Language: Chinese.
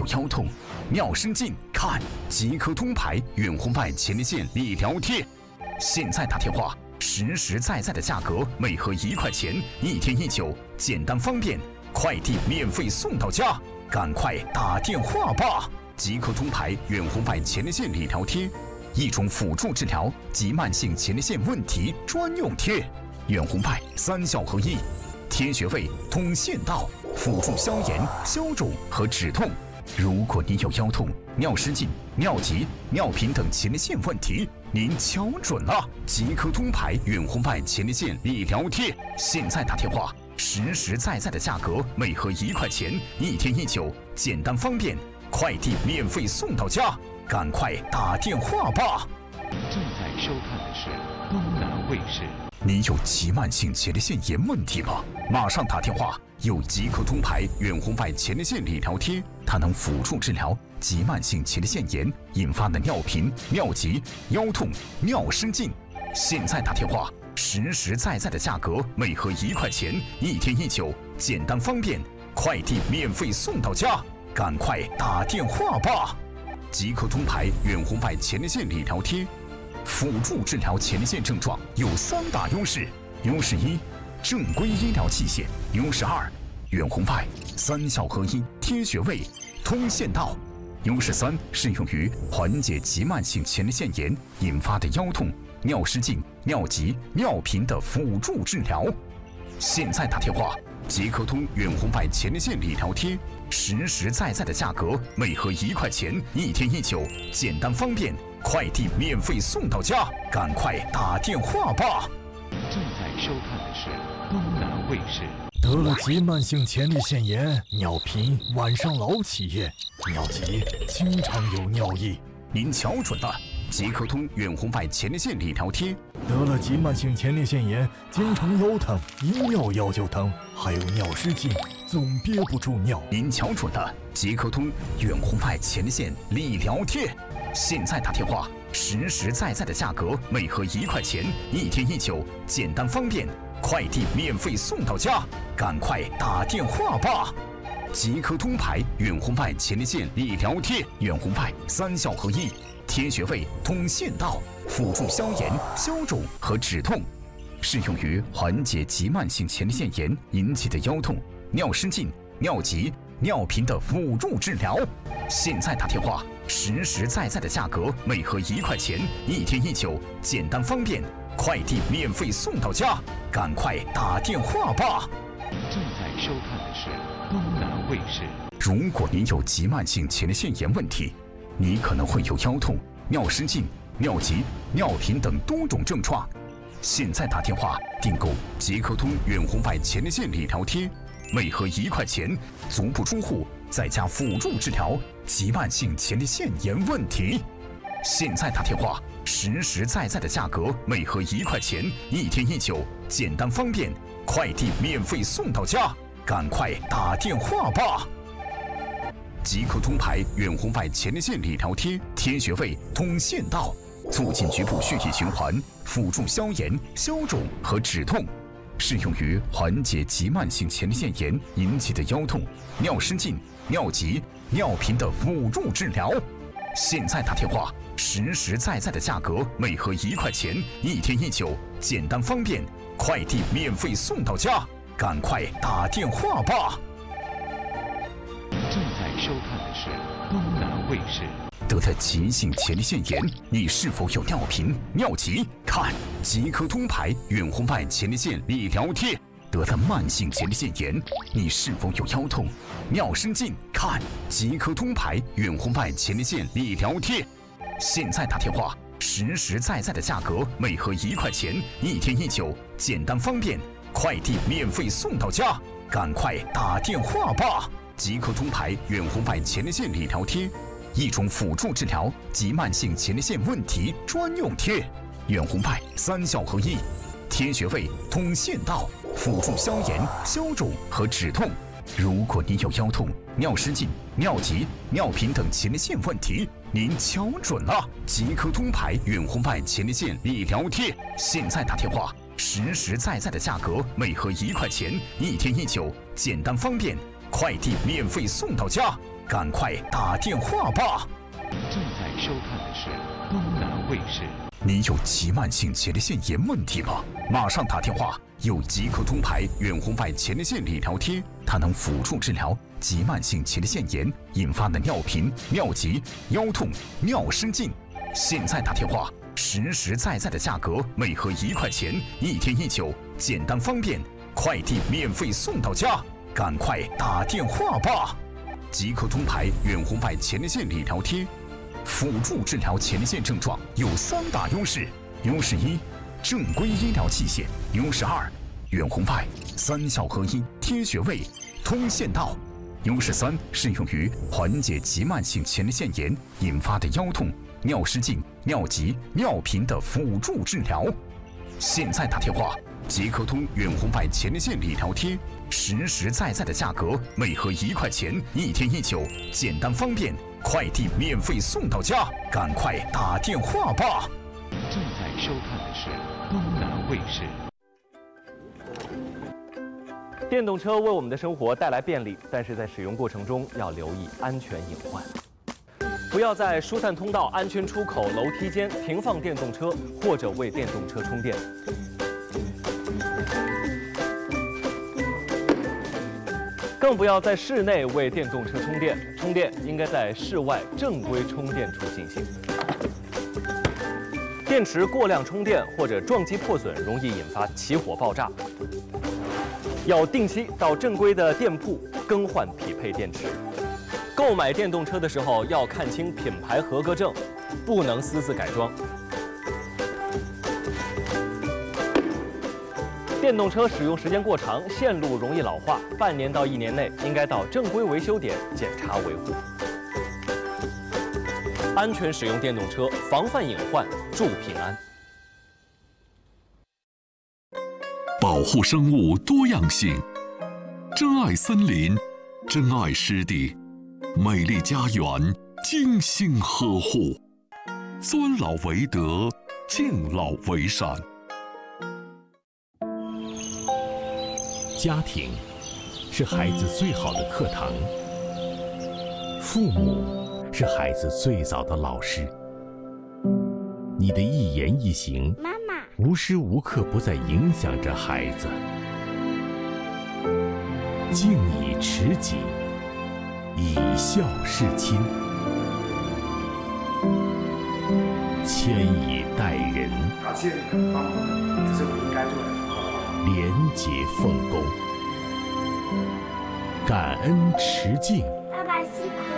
腰痛、尿失禁，看即刻通牌远红外前列腺理疗贴。现在打电话，实实在在的价格，每盒1块钱，1天1酒，简单方便，快递免费送到家。赶快打电话吧！即刻通牌远红外前列腺理疗贴，一种辅助治疗及慢性前列腺问题专用贴。远红外3效合一，贴穴位、通腺道，辅助消炎、消肿和止痛。如果你有腰痛、尿失禁、尿急、尿频等前列腺问题，您瞧准了！即刻通牌远红外前列腺理疗贴，现在打电话，实实在在的价格，每盒1块钱，1天1酒，简单方便，快递免费送到家。赶快打电话吧！ 正在收看的是东南卫视。 你有急慢性前列腺炎问题吗？马上打电话！有即刻通牌远红外前列腺理疗贴，它能辅助治疗急慢性前列腺炎引发的尿频、尿急、腰痛、尿失禁。现在打电话，实实在在的价格，每盒1块钱，1天1酒，简单方便，快递免费送到家。赶快打电话吧！即刻通牌远红外前列腺理疗贴，辅助治疗前列腺症状有3大优势：优势1，正规医疗器械；优势2，远红外3效合一，贴穴位、通腺道；优势3，适用于缓解急慢性前列腺炎引发的腰痛、尿失禁、尿急、尿频的辅助治疗。现在打电话，即刻通远红外前列腺理疗贴，实实在在的价格，每盒1块钱，1天1酒，简单方便，快递免费送到家。赶快打电话吧！ 正在收看的是东南卫视。 得了急慢性前列腺炎，尿频，晚上老起夜，尿急，经常有尿意。 您瞧准了！即刻通远红外前列腺理疗贴， 得了急慢性前列腺炎，经常腰疼，一尿腰就疼，还有尿失禁，总憋不住尿。 您瞧准了！即刻通远红外前列腺理疗贴，现在打电话，实实在在的价格，每盒1块钱，1天1酒，简单方便，快递免费送到家。赶快打电话吧！即刻通牌远红外前列腺理疗贴，远红外3效合一，贴穴位、通腺道，辅助消炎、消肿和止痛，适用于缓解急慢性前列腺炎引起的腰痛、尿失禁、尿急、尿频的辅助治疗。现在打电话，实实在在的价格，每盒1块钱，1天1酒，简单方便，快递免费送到家。赶快打电话吧！ 正在收看的是东南卫视。 如果您有急慢性前列腺炎问题，你可能会有腰痛、尿失禁、尿急、尿频等多种症状。现在打电话订购即刻通远红外前列腺理疗贴，每盒1块钱，足不出户，在家辅助治疗急慢性前列腺炎问题。现在打电话，实实在在的价格，每盒1块钱，1天1酒，简单方便，快递免费送到家。赶快打电话吧！即刻通牌远红外前列腺理疗贴，贴穴位、通腺道，促进局部血液循环，辅助消炎、消肿和止痛，适用于缓解急慢性前列腺炎引起的腰痛、尿失禁、尿急、尿频的辅助治疗。现在打电话，实实在在的价格，每盒1块钱，1天1酒，简单方便，快递免费送到家。赶快打电话吧！ 正在收看的是东南卫视。 得了急性前列腺炎，你是否有尿频、尿急？看即刻通牌远红外前列腺理疗贴。得了慢性前列腺炎，你是否有腰痛、尿失禁？看即刻通牌远红外前列腺理疗贴。现在打电话，实实在在的价格，每盒1块钱，1天1酒，简单方便，快递免费送到家。赶快打电话吧！即刻通牌远红外前列腺理疗贴，一种辅助治疗急慢性前列腺问题专用贴。远红外3效合一，贴穴位、通腺道，辅助消炎、消肿和止痛。如果你有腰痛、尿失禁、尿急、尿频等前列腺问题，您瞧准了！即刻通牌远红外前列腺理疗贴，现在打电话，实实在在的价格，每盒1块钱，1天1酒，简单方便，快递免费送到家。 赶快打电话吧！ 正在收看的是东南卫视。 你有急慢性前列腺炎问题吗？马上打电话，有即刻通牌远红外前列腺理疗贴，它能辅助治疗急慢性前列腺炎引发的尿频、尿急、腰痛、尿失禁。现在打电话，实实在在的价格，每盒1块钱，1天1酒，简单方便，快递免费送到家。赶快打电话吧！即刻通牌远红外前列腺理疗贴。辅助治疗前列腺症状有3大优势：优势1，正规医疗器械；优势2，远红外3效合一，贴穴位，通线道；优势3，适用于缓解急慢性前列腺炎引发的腰痛、尿失禁、尿急、尿频的辅助治疗。现在打电话，即刻通远红外前列腺理疗贴，实实在在的价格，每盒1块钱，1天1酒，简单方便。快递免费送到家，赶快打电话吧！ 正在收看的是东南卫视。 电动车为我们的生活带来便利，但是在使用过程中要留意安全隐患，不要在疏散通道、安全出口、楼梯间停放电动车，或者为电动车充电。更不要在室内为电动车充电，充电应该在室外正规充电处进行。电池过量充电或者撞击破损，容易引发起火爆炸。要定期到正规的店铺更换匹配电池。购买电动车的时候要看清品牌合格证，不能私自改装。电动车使用时间过长，线路容易老化，半年到1年内应该到正规维修点检查维护。安全使用电动车，防范隐患，祝平安。 保护生物多样性，珍爱森林，珍爱湿地，美丽家园，精心呵护，尊老为德，敬老为善。 家庭是孩子最好的课堂，父母是孩子最早的老师。你的一言一行， 妈妈无时无刻不在影响着孩子。敬以持己，以孝事亲，谦以待人， 感谢你们帮我，这是我应该做的。 廉洁奉公，感恩持敬， 爸爸辛苦